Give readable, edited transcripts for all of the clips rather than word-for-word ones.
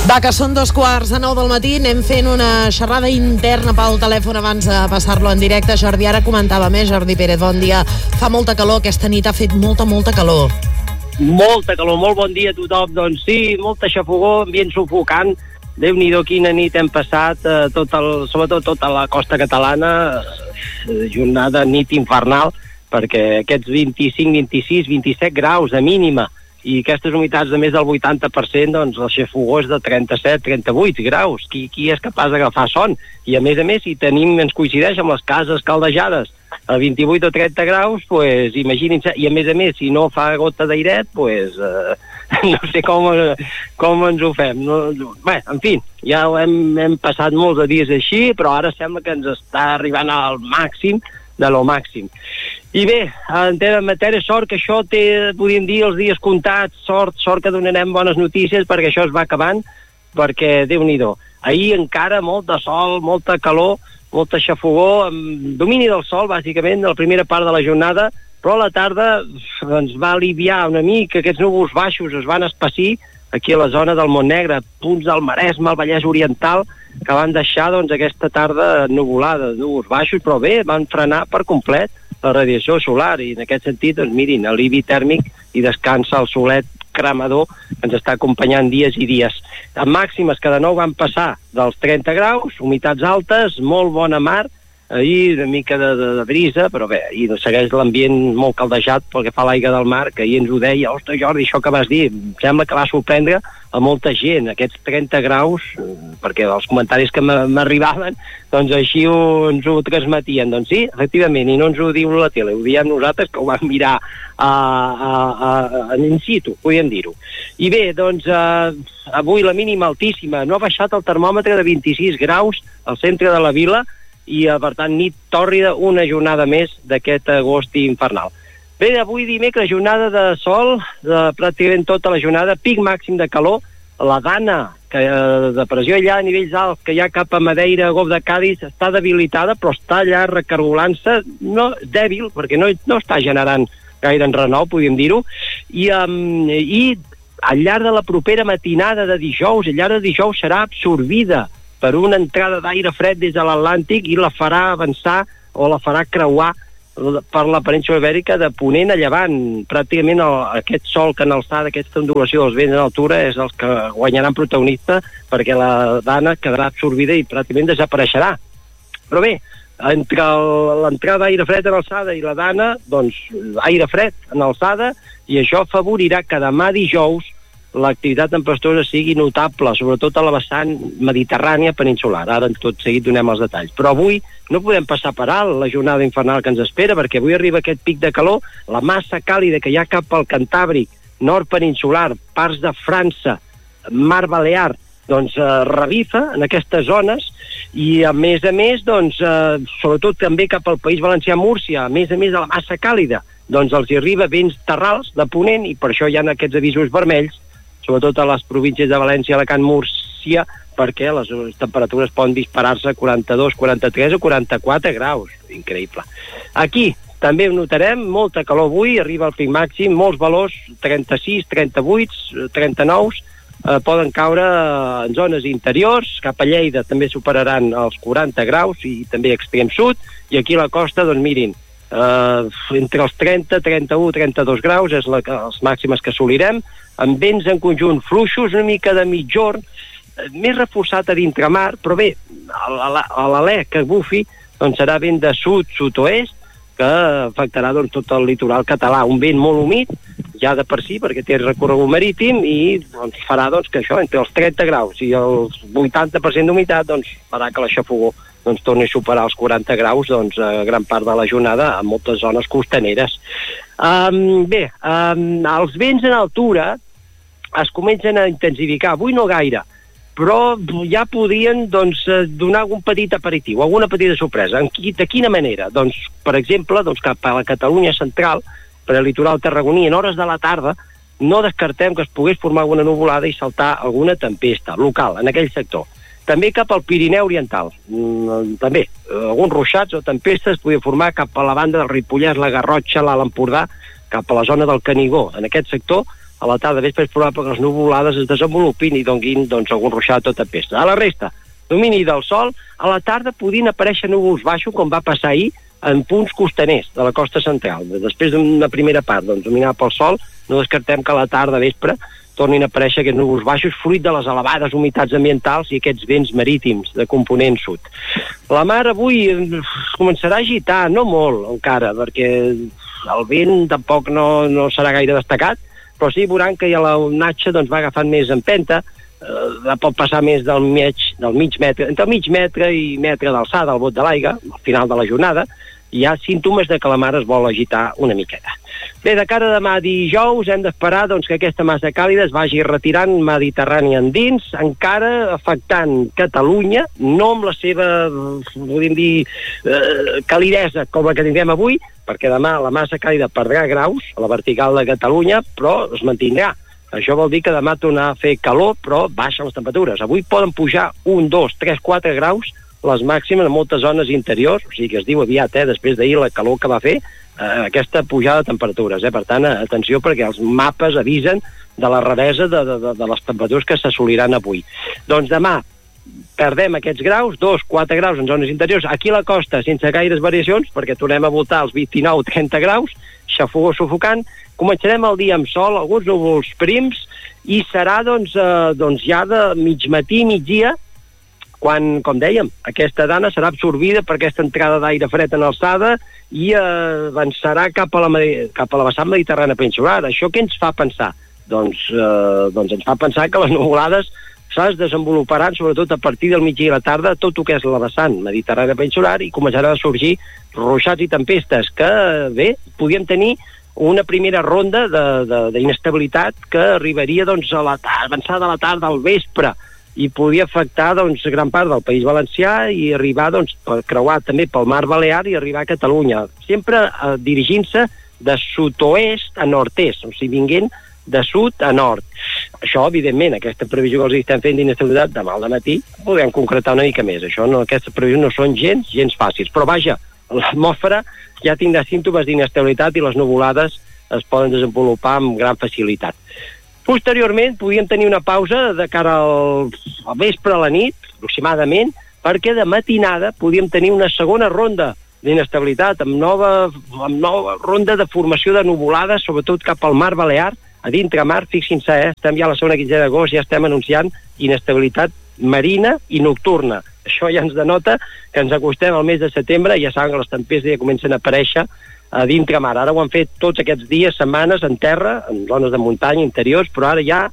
Va, que són 2:45 del matí, anem fent una xerrada interna pel telèfon abans de passar-lo en directe. Jordi, ara comentava més, Jordi Pérez, bon dia. Fa molta calor, aquesta nit ha fet molta calor. Molta calor, molt bon dia a tothom. Doncs sí, molta xafogor, ambient sufocant. Déu-n'hi-do quina nit hem passat, sobretot tota la costa catalana, jornada nit infernal, perquè aquests 25, 26, 27 graus de mínima, i aquestes humitats de més del 80%, doncs el xafogor és de 37, 38 graus. Qui és capaç d'agafar son? I a més, si ens coincideix amb les cases caldejades a 28 o 30 graus, pues imaginin-se, i a més, si no fa gota d'airet, pues no sé com ens ho fem. Bé, en fi, ja hem passat molts de dies així, però ara sembla que ens està arribant al màxim de lo màxim. I bé, en matèria sort, que això té, podríem dir, els dies comptats, sort que donarem bones notícies perquè això es va acabant, perquè Déu-n'hi-do. Ahir encara molt de sol, molta calor, molta xafogor, amb domini del sol, bàsicament, de la primera part de la jornada, però a la tarda ens va aliviar una mica, aquests núvols baixos es van espessir aquí a la zona del Montnegre, punts del Maresme, el Vallès Oriental, que van deixar doncs, aquesta tarda nuvolada, núvols baixos, però bé, van frenar per complet la radiació solar, i en aquest sentit, doncs mirin, alivi tèrmic i descansa el solet cremador que ens està acompanyant dies i dies. Amb màximes que de nou van passar dels 30 graus, humitats altes, molt bona mar, ahir una mica de brisa, però bé, ahir segueix l'ambient molt caldejat pel que fa a l'aigua del mar, que ahir ens ho deia, ostres Jordi, això que vas dir, em sembla que va sorprendre a molta gent, aquests 30 graus, perquè els comentaris que m'arribaven, doncs així ens ho transmetien. Doncs sí, efectivament, i no ens ho diu la tele, ho diem nosaltres, que ho vam mirar in situ, podríem dir-ho. I bé, doncs, avui la mínima altíssima, no ha baixat el termòmetre de 26 graus al centre de la vila, i per tant nit tòrrida, una jornada més d'aquest agost infernal. Bé, avui dimecres, jornada de sol, pràcticament tota la jornada, pic màxim de calor, la Dana, de pressió allà a nivells alts, que hi ha cap a Madeira, Golf de Cádiz, està debilitada, però està allà recargolant-se, no dèbil, perquè no està generant gaire enrenou, podríem dir-ho, i al llarg de la propera matinada de dijous, al llarg de dijous serà absorbida per una entrada d'aire fred des de l'Atlàntic i la farà avançar o la farà creuar per la península Ibèrica de ponent a llevant. Pràcticament aquest sol que en alçada, aquesta ondulació dels vents en altura és els que guanyaran protagonista, perquè la Dana quedarà absorbida i pràcticament desapareixerà. Però bé, entre l'entrada d'aire fred en alçada i la Dana, doncs aire fred en alçada, i això afavorirà que demà dijous l'activitat tempestuosa sigui notable, sobretot a la vessant mediterrània peninsular. Ara tot seguit donem els detalls. Però avui no podem passar per alt la jornada infernal que ens espera, perquè avui arriba aquest pic de calor, la massa càlida que hi ha cap al Cantàbric, nord peninsular, parts de França, Mar Balear, doncs revifa en aquestes zones, i a més, doncs, sobretot també cap al País Valencià, Múrcia, a més de la massa càlida, doncs els hi arriba vents terrals de ponent, i per això hi ha aquests avisos vermells, sobretot a les províncies de València, Alacant, Múrcia, perquè les temperatures poden disparar-se a 42, 43 o 44 graus. Increïble. Aquí també notarem molta calor avui, arriba al pic màxim, molts valors, 36, 38, 39, poden caure en zones interiors, cap a Lleida també superaran els 40 graus, i també extrem sud, i aquí a la costa, doncs mirin, entre els 30, 31, 32 graus és les màximes que assolirem, amb vents en conjunt fluixos, una mica de mitjorn, més reforçat a d'intramar, però bé, a l'alè que bufi, doncs serà vent de sud-sud-oest, que afectarà doncs, tot el litoral català, un vent molt humit, ja de per si, perquè té recorregut marítim, i doncs, farà doncs, que això, entre els 30 graus i el 80% d'humitat, doncs, farà que la xafogor doncs, torni a superar els 40 graus doncs, a gran part de la jornada a moltes zones costaneres. Els vents en altura es comencen a intensificar, avui no gaire, però ja podrien doncs, donar algun petit aperitiu, alguna petita sorpresa. De quina manera? Doncs, per exemple, doncs, cap a la Catalunya central, per al litoral tarragoní, en hores de la tarda, no descartem que es pogués formar alguna nuvolada i saltar alguna tempesta local en aquell sector. També cap al Pirineu Oriental, també alguns ruixats o tempestes podien formar cap a la banda del Ripollès, la Garrotxa, l'Alt Empordà, cap a la zona del Canigó. En aquest sector a la tarda vespre és probable que les nuvolades es desenvolupin i donguin algun ruixat o tempesta. A la resta, domini del sol, a la tarda podien aparèixer núvols baixos, com va passar ahir, en punts costaners de la costa central. Després d'una primera part dominada pel sol, no descartem que a la tarda vespre tornin a aparèixer aquests núvols baixos fruit de les elevades humitats ambientals i aquests vents marítims de component sud. La mar avui començarà a agitar, no molt encara, perquè el vent tampoc no serà gaire destacat, però sí veuran que la onatge va agafant més empenta, pot passar més del mig metre, entre el mig metre i metre d'alçada al bot de l'aigua, al final de la jornada, hi ha símptomes de que la mar es vol agitar una miqueta. Bé, de cara a demà dijous hem d'esperar que aquesta massa càlida es vagi retirant Mediterrani endins, encara afectant Catalunya, no amb la seva, podríem dir, calidesa com la que tindrem avui, perquè demà la massa càlida perdrà graus a la vertical de Catalunya, però es mantindrà. Això vol dir que demà tornarà a fer calor, però baixen les temperatures. Avui poden pujar 1, 2, 3, 4 graus les màximes en moltes zones interiors, o sigui que es diu aviat, després d'ahir la calor que va fer, aquesta pujada de temperatures. Per tant, atenció, perquè els mapes avisen de la raresa de les temperatures que s'assoliran avui. Doncs demà perdem aquests graus, 2, 4 graus en zones interiors, aquí a la costa sense gaires variacions, perquè tornem a voltar els 29-30 graus, xafogó sufocant, començarem el dia amb sol, alguns núvols prims, i serà ja de mig matí, migdia, quan, com dèiem, aquesta dana serà absorbida per aquesta entrada d'aire fred en alçada i avançarà cap a la vessant mediterrània peninsular. Això què ens fa pensar? Doncs ens fa pensar que les nuvolades es desenvoluparan sobretot a partir del migdia i la tarda tot el que és la vessant mediterrània peninsular i començaran a sorgir ruixats i tempestes que, bé, podíem tenir una primera ronda d'inestabilitat que arribaria a l'avançada de la tarda al vespre i podia afectar gran part del País Valencià i arribar creuar també pel Mar Balear i arribar a Catalunya, sempre dirigint-se de sud-oest a nord-est, o sigui, vinguent de sud a nord. Això, evidentment, aquesta previsió que els estem fent d'inestabilitat demà al matí, podem concretar una mica més. Aquestes previsions no són gens fàcils, però vaja, l'atmosfera ja tindrà símptomes d'inestabilitat i les nuvolades es poden desenvolupar amb gran facilitat. Posteriorment, podíem tenir una pausa de cara al vespre a la nit, aproximadament, perquè de matinada podíem tenir una segona ronda d'inestabilitat, amb nova ronda de formació de nuvolades, sobretot cap al Mar Balear, a dintre mar, fixin-se, estem ja a la segona quinzena d'agost, ja estem anunciant inestabilitat marina i nocturna. Això ja ens denota que ens acostem al mes de setembre i ja saben que les tempestes ja comencen a aparèixer a dintre mar. Ara ho han fet tots aquests dies, setmanes, en terra, en zones de muntanya, interiors, però ara ja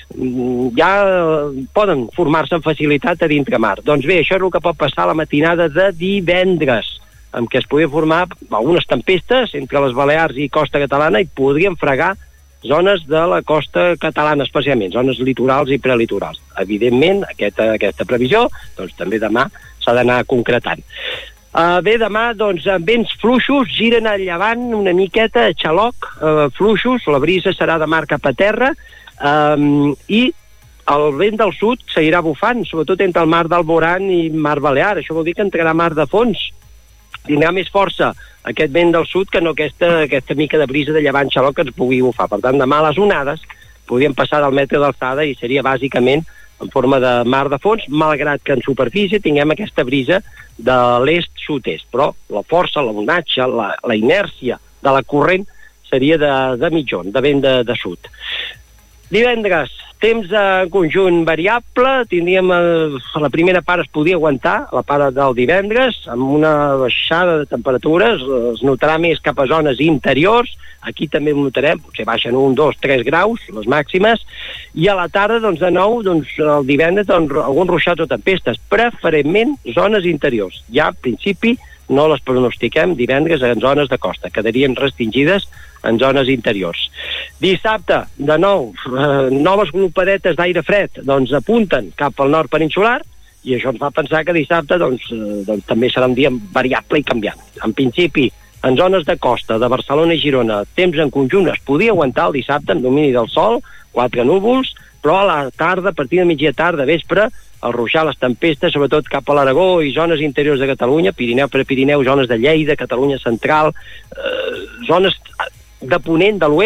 poden formar-se amb facilitat a dintre mar. Doncs bé, això és el que pot passar a la matinada de divendres, en què es podien formar algunes tempestes entre les Balears i costa catalana i podrien fregar zones de la costa catalana, especialment, zones litorals i prelitorals. Evidentment, aquesta previsió, també demà s'ha d'anar concretant. Bé, demà, vents fluixos, giren al llevant una miqueta, xaloc, fluixos, la brisa serà de mar cap a terra, i el vent del sud seguirà bufant, sobretot entre el mar d'Alborán i mar Balear. Això vol dir que entrarà mar de fons. Tindrà més força aquest vent del sud que no aquesta mica de brisa de llevant xaloc que ens pugui bufar. Per tant, demà les onades podrien passar del metre d'alçada i seria bàsicament en forma de mar de fons, malgrat que en superfície tinguem aquesta brisa de l'est-sud-est. Però la força, la onatge, la inèrcia de la corrent seria de mitjon, de vent de sud. Divendres, temps en conjunt variable, tindríem la primera part es podia aguantar, la part del divendres, amb una baixada de temperatures, es notarà més cap a zones interiors, aquí també ho notarem, potser baixen 1, 2, 3 graus, les màximes, i a la tarda, de nou, el divendres, alguns ruixats o tempestes, preferentment zones interiors. Ja, en principi, no les pronostiquem divendres en zones de costa, quedarien restringides en zones interiors. Dissabte, de nou, noves glopadetes d'aire fred apunten cap al nord peninsular i això ens fa pensar que dissabte també serà un dia variable i canviant. En principi, en zones de costa de Barcelona i Girona, temps en conjunt es podia aguantar el dissabte en domini del sol, 4 núvols, però a la tarda, a partir de mitja tarda, vespre, el ruixar, les tempestes, sobretot cap a l'Aragó i zones interiors de Catalunya, Pirineu, Prepirineu, zones de Lleida, Catalunya central, zones de ponent, de l'oest,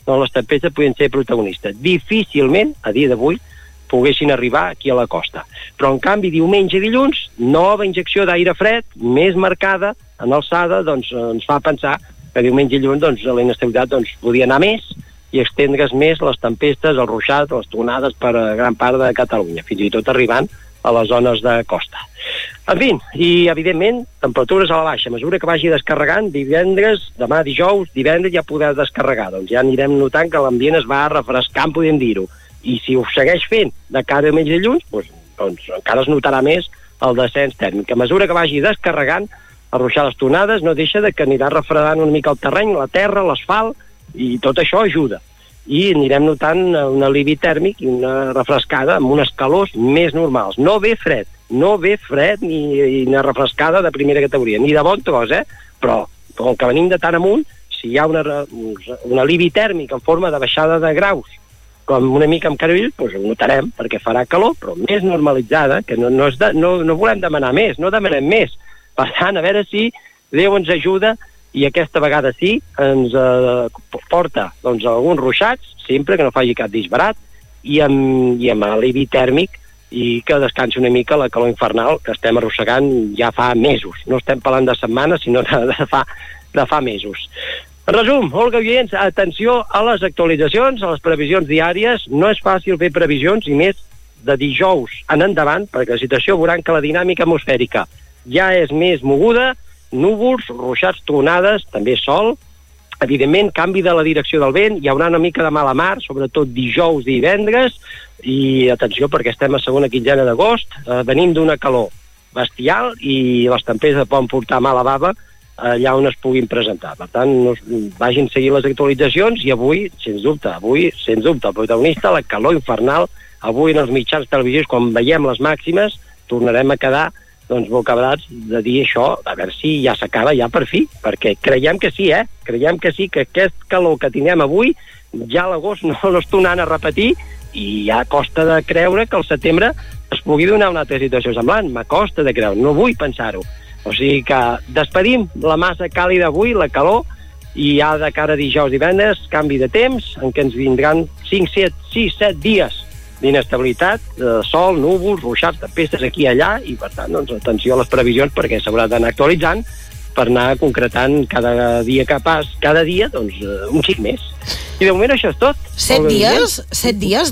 on les tempestes podien ser protagonistes. Difícilment, a dia d'avui, poguessin arribar aquí a la costa. Però, en canvi, diumenge i dilluns, nova injecció d'aire fred, més marcada, en alçada, doncs ens fa pensar que diumenge i dilluns doncs, la inestabilitat doncs, podia anar més i extendre's més les tempestes, els ruixats, les tronades per a gran part de Catalunya, fins i tot arribant a les zones de costa. En fi, i evidentment, temperatures a la baixa. A mesura que vagi descarregant, divendres, demà dijous, divendres ja podrà descarregar. Doncs ja anirem notant que l'ambient es va refrescant, podem dir-ho. I si ho segueix fent de cara a diumenge i dilluns, doncs encara es notarà més el descens tèrmic. A mesura que vagi descarregant, a ruixar les tonades, no deixa de que anirà refredant una mica el terreny, la terra, l'asfalt, i tot això ajuda. I anirem notant un alivi tèrmic i una refrescada amb unes calors més normals. No ve fred ni una refrescada de primera categoria, ni de bon tros, però com que venim de tan amunt, si hi ha un alivi tèrmic en forma de baixada de graus, com una mica amb Carabill, doncs ho notarem, perquè farà calor, però més normalitzada, que no volem demanar més, no demanem més. Per tant, a veure si Déu ens ajuda i aquesta vegada sí ens porta doncs, alguns ruixats, sempre que no faci cap disbarat, i amb alivi tèrmic i que descansi una mica la calor infernal que estem arrossegant ja fa mesos. No estem parlant de setmanes, sinó de fa mesos. En resum, Olga i oients, atenció a les actualitzacions, a les previsions diàries. No és fàcil fer previsions, i més de dijous en endavant, perquè la situació veuran que la dinàmica atmosfèrica ja és més moguda, núvols, ruixats, tronades, també sol. Evidentment, canvi de la direcció del vent, hi haurà una mica de mala mar, sobretot dijous i divendres, i atenció perquè estem a segona quinzena d'agost, venim d'una calor bestial i les tempestes poden portar mala bava allà on es puguin presentar. Per tant, vagin seguint les actualitzacions i avui, sens dubte, el protagonista, la calor infernal, avui en els mitjans televisius, quan veiem les màximes, tornarem a quedar doncs bocabrats de dir això, a veure si ja s'acaba ja per fi, perquè creiem que sí, que aquest calor que tinguem avui ja a l'agost no es tornaran a repetir i ja costa de creure que al setembre es pugui donar una altra situació semblant, m'acosta de creure, no vull pensar-ho. O sigui que despedim la massa càlida avui, la calor, i ja de cara a dijous i divendres, canvi de temps, en què ens vindran 6, 7 dies d'inestabilitat, sol, núvols, ruixats, tempestes aquí i allà, i per tant, doncs, atenció a les previsions perquè s'haurà d'anar actualitzant per anar concretant cada dia doncs, un xic més. I de moment això és tot. 7 dies